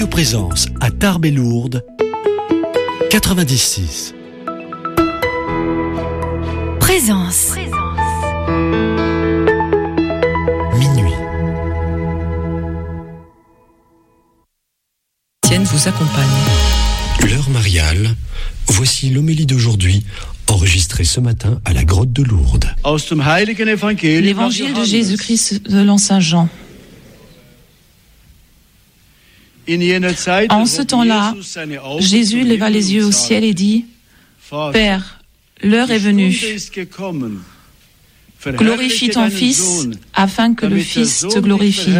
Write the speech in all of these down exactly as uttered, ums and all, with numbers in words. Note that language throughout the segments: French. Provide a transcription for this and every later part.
Radio Présence à Tarbes et Lourdes, quatre-vingt-dix six. Présence. Minuit. Tienne vous accompagne. L'heure mariale, voici l'homélie d'aujourd'hui, enregistrée ce matin à la grotte de Lourdes. L'évangile de Jésus-Christ selon saint Jean. En ce temps-là, Jésus leva les yeux au ciel et dit : Père, l'heure est venue. Glorifie ton Fils, afin que le Fils te glorifie.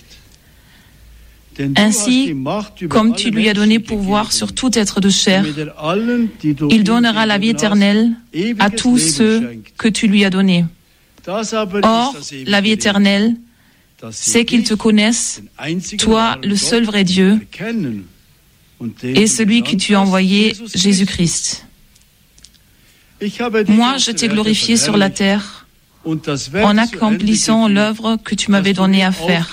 Ainsi, comme tu lui as donné pouvoir sur tout être de chair, il donnera la vie éternelle à tous ceux que tu lui as donnés. Or, la vie éternelle, c'est qu'ils te connaissent, toi, le seul vrai Dieu, et celui que tu as envoyé, Jésus-Christ. Moi, je t'ai glorifié sur la terre en accomplissant l'œuvre que tu m'avais donnée à faire.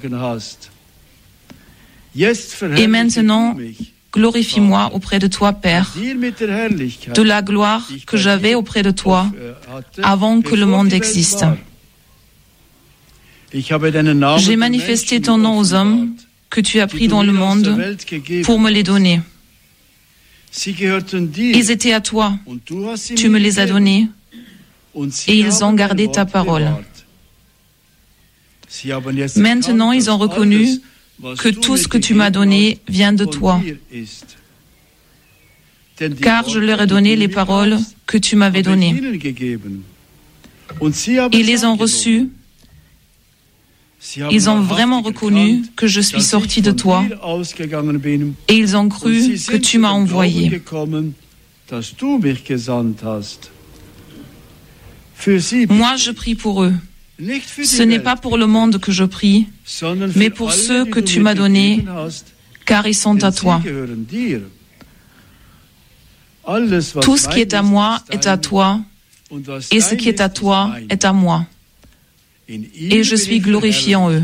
Et maintenant, glorifie-moi auprès de toi, Père, de la gloire que j'avais auprès de toi avant que le monde existe. J'ai manifesté ton nom aux hommes que tu as pris dans le monde pour me les donner. Ils étaient à toi, tu me les as donnés, et ils ont gardé ta parole. Maintenant, ils ont reconnu que tout ce que tu m'as donné vient de toi, car je leur ai donné les paroles que tu m'avais données. Ils les ont reçues. Ils ont vraiment reconnu que je suis sorti de toi et ils ont cru que tu m'as envoyé. Moi, je prie pour eux. Ce n'est pas pour le monde que je prie, mais pour ceux que tu m'as donnés, car ils sont à toi. Tout ce qui est à moi est à toi, et ce qui est à toi est à moi. Et je suis glorifié en eux.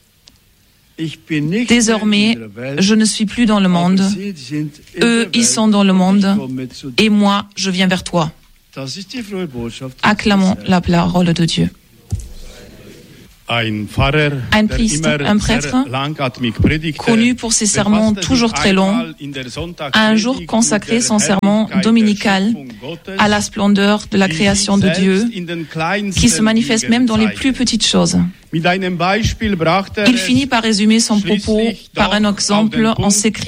Désormais, je ne suis plus dans le monde. Eux, ils sont dans le monde, et moi, je viens vers toi. Acclamons la parole de Dieu. Un priest, un prêtre, connu pour ses sermons toujours très longs, a un jour consacré son sermon dominical à la splendeur de la création de Dieu, qui se manifeste même dans les plus petites choses. Il finit par résumer son propos par un exemple en s'écriant :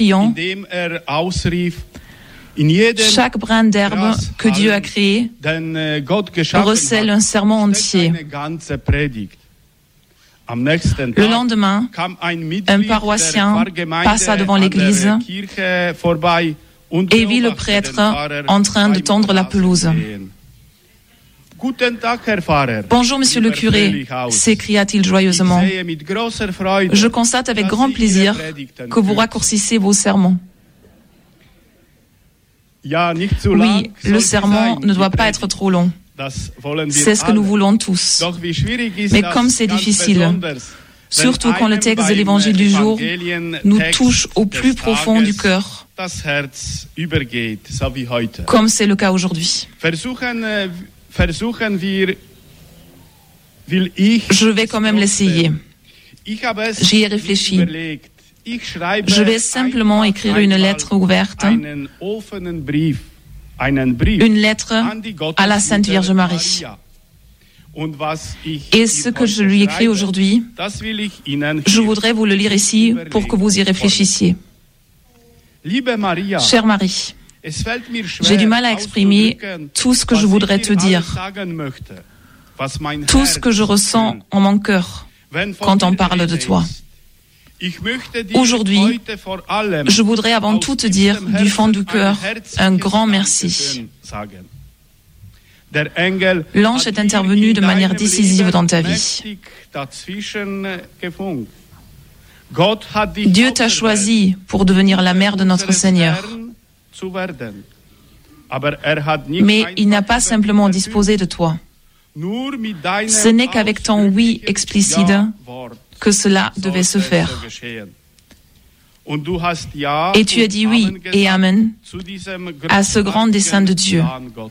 chaque brin d'herbe que Dieu a créé recèle un sermon entier. Le lendemain, un paroissien passa devant l'église et vit le prêtre en train de tondre la pelouse. « Bonjour, monsieur le curé », s'écria-t-il joyeusement. « Je constate avec grand plaisir que vous raccourcissez vos sermons. » Oui, le sermon ne doit pas être trop long. C'est ce que nous voulons tous. Mais comme c'est difficile, surtout quand le texte de l'évangile du jour nous touche au plus profond du cœur, comme c'est le cas aujourd'hui. Je vais quand même l'essayer. J'y ai réfléchi. Je vais simplement écrire une lettre ouverte, une lettre à la Sainte Vierge Marie. Et ce que je lui écris aujourd'hui, je voudrais vous le lire ici pour que vous y réfléchissiez. Chère Marie, j'ai du mal à exprimer tout ce que je voudrais te dire, tout ce que je ressens en mon cœur quand on parle de toi. Aujourd'hui, je voudrais avant tout te dire du fond du cœur un grand merci. L'ange est intervenu de manière décisive dans ta vie. Dieu t'a choisi pour devenir la mère de notre Seigneur. Mais il n'a pas simplement disposé de toi. Ce n'est qu'avec ton oui explicite que cela devait se faire. Et tu as dit oui et amen à ce grand dessein de Dieu.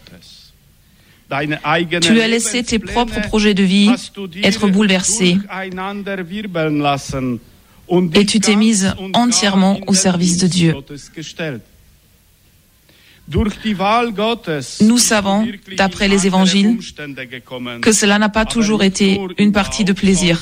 Tu as laissé tes propres projets de vie être bouleversés et tu t'es mise entièrement au service de Dieu. Nous savons, d'après les évangiles, que cela n'a pas toujours été une partie de plaisir.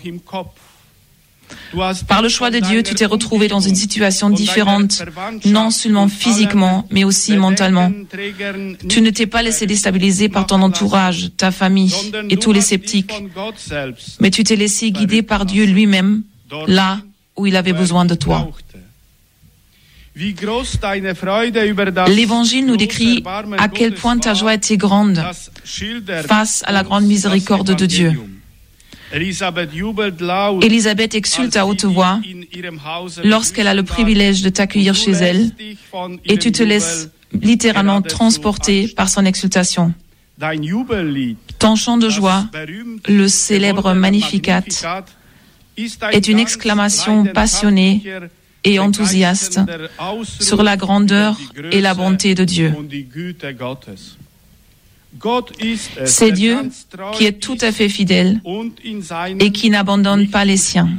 Par le choix de Dieu, tu t'es retrouvé dans une situation différente, non seulement physiquement, mais aussi mentalement. Tu ne t'es pas laissé déstabiliser par ton entourage, ta famille et tous les sceptiques, mais tu t'es laissé guider par Dieu lui-même, là où il avait besoin de toi. L'Évangile nous décrit à quel point ta joie était grande face à la grande miséricorde de Dieu. Élisabeth exulte à haute voix lorsqu'elle a le privilège de t'accueillir chez elle et tu te laisses littéralement transporter par son exultation. Ton chant de joie, le célèbre Magnificat, est une exclamation passionnée et enthousiaste sur la grandeur et la bonté de Dieu. C'est Dieu qui est tout à fait fidèle et qui n'abandonne pas les siens.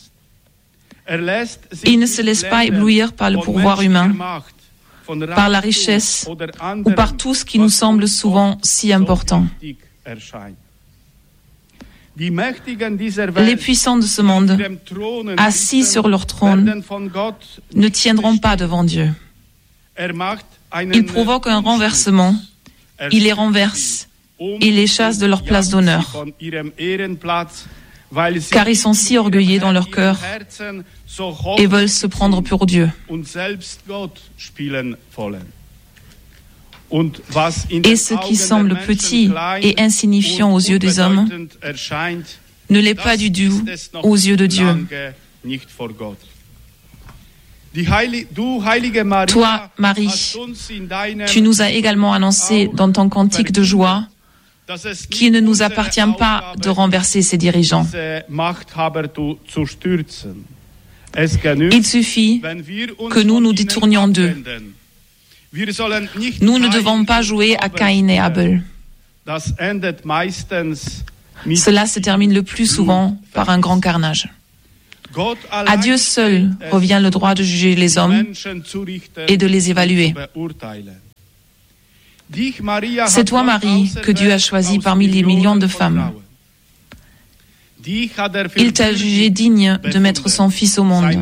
Il ne se laisse pas éblouir par le pouvoir humain, par la richesse ou par tout ce qui nous semble souvent si important. Les puissants de ce monde, assis sur leur trône, ne tiendront pas devant Dieu. Ils provoquent un renversement, ils les renversent, ils les chassent de leur place d'honneur, car ils sont si orgueilleux dans leur cœur et veulent se prendre pour Dieu. Et ce qui semble petit et insignifiant aux yeux des hommes ne l'est pas du tout aux yeux de Dieu. Toi, Marie, tu nous as également annoncé dans ton cantique de joie qu'il ne nous appartient pas de renverser ces dirigeants. Il suffit que nous nous détournions d'eux. Nous ne devons pas jouer à Caïn et Abel. Cela se termine le plus souvent par un grand carnage. À Dieu seul revient le droit de juger les hommes et de les évaluer. C'est toi, Marie, que Dieu a choisi parmi les millions de femmes. Il t'a jugé digne de mettre son Fils au monde.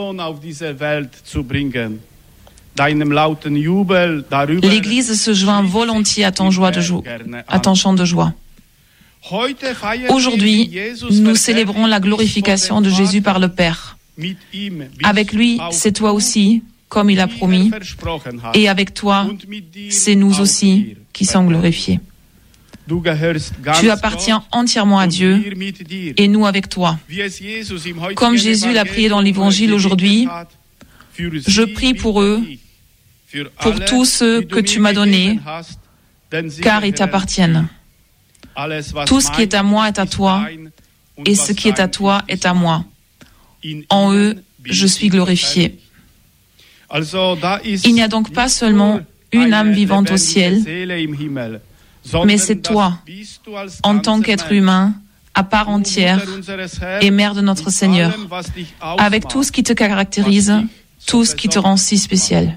L'Église se joint volontiers à ton, joie de jo- à ton chant de joie. Aujourd'hui, nous célébrons la glorification de Jésus par le Père. Avec lui, c'est toi aussi, comme il a promis, et avec toi, c'est nous aussi qui sommes glorifiés. Tu appartiens entièrement à Dieu et nous avec toi. Comme Jésus l'a prié dans l'Évangile aujourd'hui, je prie pour eux, pour tous ceux que tu m'as donnés, car ils t'appartiennent. Tout ce qui est à moi est à toi, et ce qui est à toi est à moi. En eux, je suis glorifié. Il n'y a donc pas seulement une âme vivante au ciel, mais c'est toi, en tant qu'être humain, à part entière, et mère de notre Seigneur, avec tout ce qui te caractérise, tout ce qui te rend si spécial.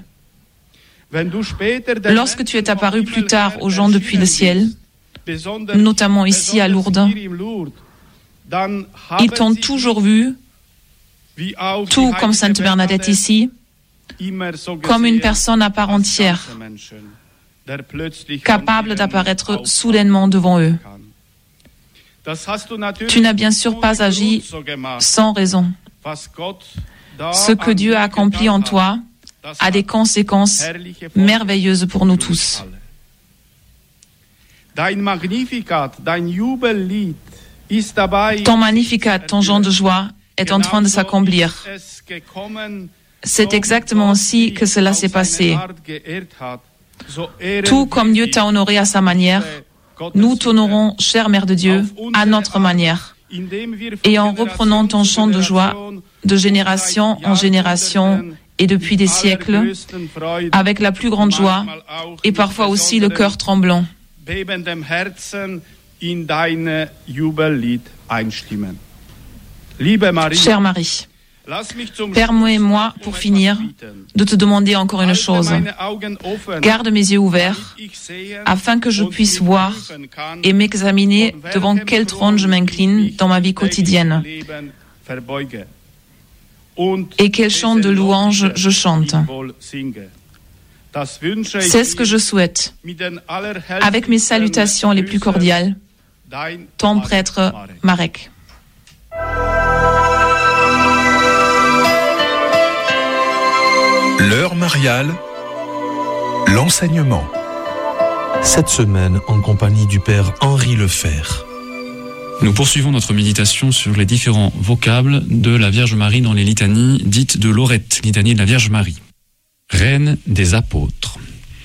Lorsque tu es apparu plus tard aux gens depuis le ciel, notamment ici à Lourdes, ils t'ont toujours vu, tout comme Sainte Bernadette ici, comme une personne à part entière, capable d'apparaître soudainement devant eux. Tu n'as bien sûr pas agi sans raison. Ce que Dieu a accompli en toi a des conséquences merveilleuses pour nous tous. Ton Magnificat, ton chant de joie, est en train de s'accomplir. C'est exactement ainsi que cela s'est passé. Tout comme Dieu t'a honoré à sa manière, nous t'honorons, chère Mère de Dieu, à notre manière. Et en reprenant ton chant de joie, de génération en génération et depuis des siècles, avec la plus grande joie et parfois aussi le cœur tremblant. Chère Marie, permets-moi, pour finir, de te demander encore une chose. Garde mes yeux ouverts, afin que je puisse voir et m'examiner devant quel trône je m'incline dans ma vie quotidienne et quel chant de louange je chante. C'est ce que je souhaite, avec mes salutations les plus cordiales, ton prêtre Marek. L'heure mariale, l'enseignement. Cette semaine, en compagnie du Père Henri Lefebvre. Nous poursuivons notre méditation sur les différents vocables de la Vierge Marie dans les litanies dites de Lorette, litanie de la Vierge Marie. Reine des apôtres.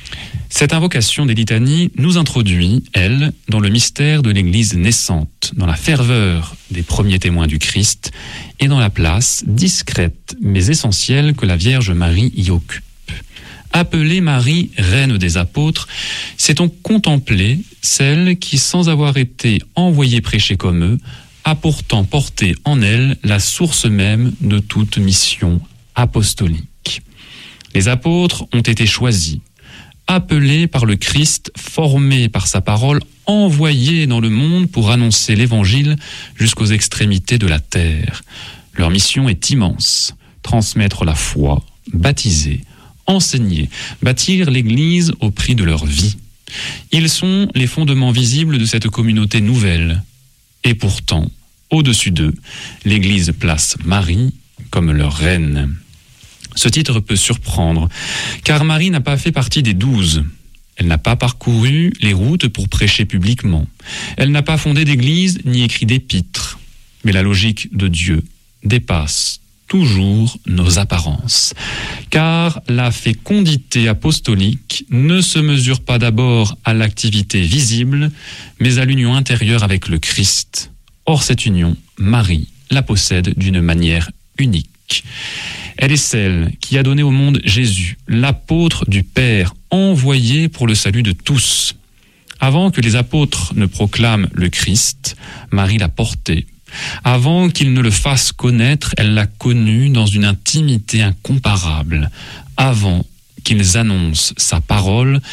Cette invocation des litanies nous introduit, elle, dans le mystère de l'Église naissante, dans la ferveur des premiers témoins du Christ et dans la place discrète mais essentielle que la Vierge Marie y occupe. Appelée Marie, reine des apôtres, c'est-on contempler celle qui, sans avoir été envoyée prêcher comme eux, a pourtant porté en elle la source même de toute mission apostolique. Les apôtres ont été choisis, appelés par le Christ, formés par sa parole, envoyés dans le monde pour annoncer l'Évangile jusqu'aux extrémités de la terre. Leur mission est immense, transmettre la foi, baptiser, enseigner, bâtir l'Église au prix de leur vie. Ils sont les fondements visibles de cette communauté nouvelle. Et pourtant, au-dessus d'eux, l'Église place Marie comme leur reine. Ce titre peut surprendre, car Marie n'a pas fait partie des douze. Elle n'a pas parcouru les routes pour prêcher publiquement. Elle n'a pas fondé d'église ni écrit d'épîtres. Mais la logique de Dieu dépasse toujours nos apparences. Car la fécondité apostolique ne se mesure pas d'abord à l'activité visible, mais à l'union intérieure avec le Christ. Or, cette union, Marie la possède d'une manière unique. Elle est celle qui a donné au monde Jésus, l'apôtre du Père, envoyé pour le salut de tous. Avant que les apôtres ne proclament le Christ, Marie l'a porté. Avant qu'ils ne le fassent connaître, elle l'a connu dans une intimité incomparable. Avant qu'ils annoncent sa parole,